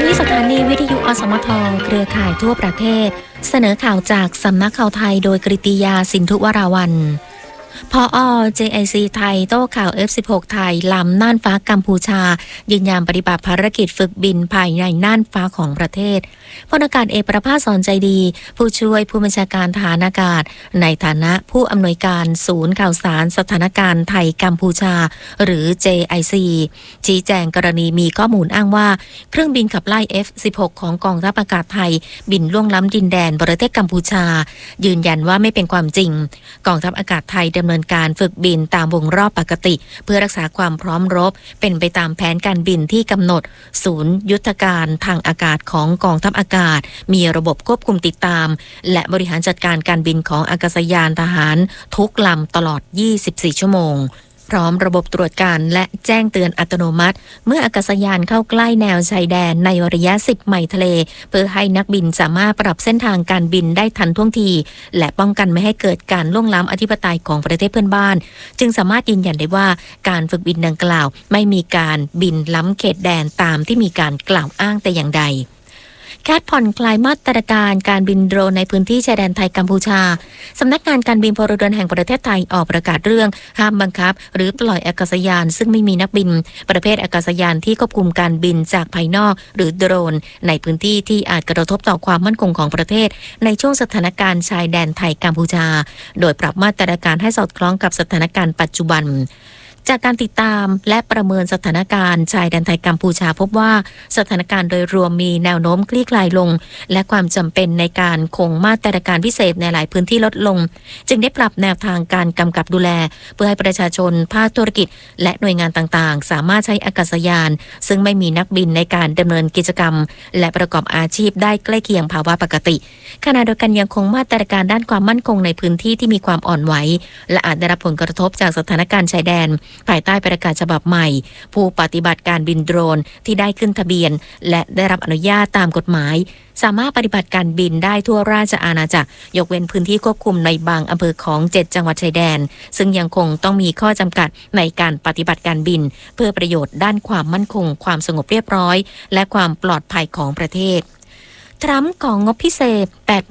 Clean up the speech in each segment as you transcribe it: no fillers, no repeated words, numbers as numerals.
นี้สถานีวิทยุอสมทเครือข่ายทั่วประเทศเสนอข่าวจากสำนักข่าวไทยโดยกฤติยาสินธุวราวัลย์ผอ. JIC ไทยโต้ข่าว F16 ไทยล้ำน่านฟ้ากัมพูชายืนยันปฏิบัติภารกิจฝึกบินภายในน่านฟ้าของประเทศพลอากาศเอกประภาสสอนใจดีผู้ช่วยผู้บัญชาการทหารอากาศในฐานะผู้อำนวยการศูนย์ข่าวสารสถานการณ์ไทยกัมพูชาหรือ JIC ชี้แจงกรณีมีข้อมูลอ้างว่าเครื่องบินขับไล่ F16 ของกองทัพอากาศไทยบินล่วงล้ำดินแดนประเทศกัมพูชายืนยันว่าไม่เป็นความจริงกองทัพอากาศไทยดำเนินการฝึกบินตามวงรอบปกติเพื่อรักษาความพร้อมรบเป็นไปตามแผนการบินที่กำหนดศูนย์ยุทธการทางอากาศของกองทัพอากาศมีระบบควบคุมติดตามและบริหารจัดการการบินของอากาศยานทหารทุกลำตลอด 24 ชั่วโมงพร้อมระบบตรวจการและแจ้งเตือนอัตโนมัติเมื่ออากาศยานเข้าใกล้แนวชายแดนในระยะ 10 ไมล์ทะเลเพื่อให้นักบินสามารถปรับเส้นทางการบินได้ทันท่วงทีและป้องกันไม่ให้เกิดการล่วงล้ำอธิปไตยของประเทศเพื่อนบ้านจึงสามารถยืนยันได้ว่าการฝึกบินดังกล่าวไม่มีการบินล้ำเขตแดนตามที่มีการกล่าวอ้างแต่อย่างใดคาดผ่อนคลายมาตรการการบินโดรนในพื้นที่ชายแดนไทยกัมพูชาสำนักงานการบินพลเรือนแห่งประเทศไทยออกประกาศเรื่องห้ามบังคับหรือปล่อยอากาศยานซึ่งไม่มีนักบินประเภทอากาศยานที่ควบคุมการบินจากภายนอกหรือโดรนในพื้นที่ที่อาจกระทบต่อความมั่นคงของประเทศในช่วงสถานการณ์ชายแดนไทยกัมพูชาโดยปรับมาตรการให้สอดคล้องกับสถานการณ์ปัจจุบันจากการติดตามและประเมินสถานการณ์ชายแดนไทยกัมพูชาพบว่าสถานการณ์โดยรวมมีแนวโน้มคลี่คลายลงและความจำเป็นในการคงมาตรการพิเศษในหลายพื้นที่ลดลงจึงได้ปรับแนวทางการกำกับดูแลเพื่อให้ประชาชนภาคธุรกิจและหน่วยงานต่างๆสามารถใช้อากาศยานซึ่งไม่มีนักบินในการดำเนินกิจกรรมและประกอบอาชีพได้ใกล้เคียงภาวะปกติขณะเดียวกันยังคงมาตรการด้านความมั่นคงในพื้นที่ที่มีความอ่อนไหวและอาจได้รับผลกระทบจากสถานการณ์ชายแดนภายใต้ประกาศฉบับใหม่ผู้ปฏิบัติการบินโดรนที่ได้ขึ้นทะเบียนและได้รับอนุญาตตามกฎหมายสามารถปฏิบัติการบินได้ทั่วราชอาณาจักรยกเว้นพื้นที่ควบคุมในบางอำเภอของ7จังหวัดชายแดนซึ่งยังคงต้องมีข้อจำกัดในการปฏิบัติการบินเพื่อประโยชน์ด้านความมั่นคงความสงบเรียบร้อยและความปลอดภัยของประเทศทรัมป์ของงบพิเศษ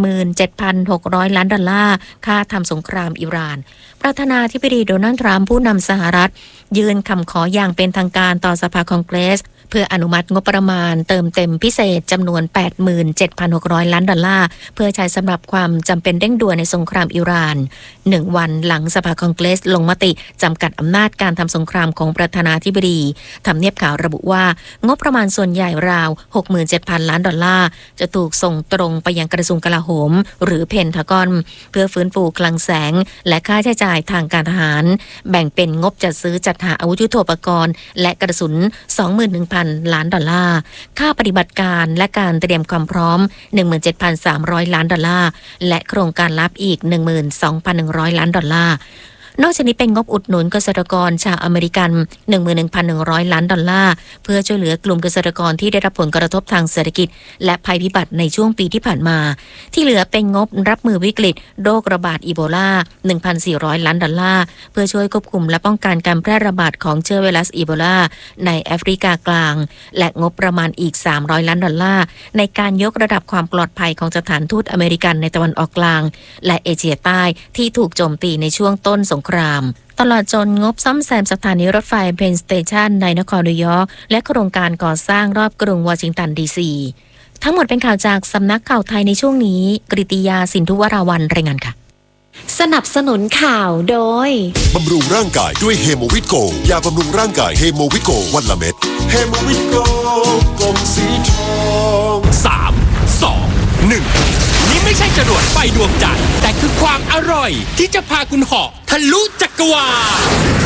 87,600 ล้านดอลลาร์ค่าทำสงครามอิหร่านประธานาธิบดีโดนัลด์ทรัมป์ผู้นำสหรัฐยื่นคำขออย่างเป็นทางการต่อสภาคองเกรสเพื่ออนุมัติงบประมาณเติมเต็มพิเศษจำนวน 87,600 ล้านดอลลาร์เพื่อใช้สำหรับความจำเป็นเร่งด่วนในสงครามอิหร่าน1 วันหลังสภาคองเกรสลงมติจำกัดอำนาจการทำสงครามของประธานาธิบดีทำเนียบข่าวระบุว่างบประมาณส่วนใหญ่ราว 67,000 ล้านดอลลาร์จะถูกส่งตรงไปยังกระทรวงกลาโหมหรือเพนทากอนเพื่อฟื้นฟูคลังแสงและค่าใช้จ่ายทางการทหารแบ่งเป็นงบจัดซื้อจัดหาอาวุธยุทโธปกรณ์และกระสุน 21,000 ล้านดอลลาร์ค่าปฏิบัติการและการเตรียมความพร้อม 17,300 ล้านดอลลาร์และโครงการลับอีก 12,100 ล้านดอลลาร์นอกจากนี้เป็นงบอุดหนุนเกษตรกรชาวอเมริกัน 11,100 ล้านดอลลาร์เพื่อช่วยเหลือกลุ่มเกษตรกรที่ได้รับผลกระทบทางเศรษฐกิจและภัยพิบัติในช่วงปีที่ผ่านมาที่เหลือเป็นงบรับมือวิกฤตโรคระบาดอีโบลา 1,400 ล้านดอลลาร์เพื่อช่วยควบคุมและป้องกันการแพร่ระบาดของเชื้อไวรัสอีโบลาในแอฟริกากลางและงบประมาณอีก300 ล้านดอลลาร์ในการยกระดับความปลอดภัยของสถานทูตอเมริกันในตะวันออกกลางและเอเชียใต้ที่ถูกโจมตีในช่วงต้นสงครามตลอดจนงบซ่อมแซมสถานีรถไฟเพนสเตชันในนครนิวยอร์กและโครงการก่อสร้างรอบกรุงวอชิงตันดีซีทั้งหมดเป็นข่าวจากสำนักข่าวไทยในช่วงนี้กฤติยาสินธุวราวัลย์รายงานค่ะสนับสนุนข่าวโดยบำรุงร่างกายด้วยเฮโมวิตโกยาบำรุงร่างกายเฮโมวิตโกวันละเม็ดเฮโมวิตโกกลมสีทอง 3 2 1นี่ไม่ใช่จรวดไปดวงจันทร์แต่คือความอร่อยที่จะพาคุณเหาะทะลุจักรวาล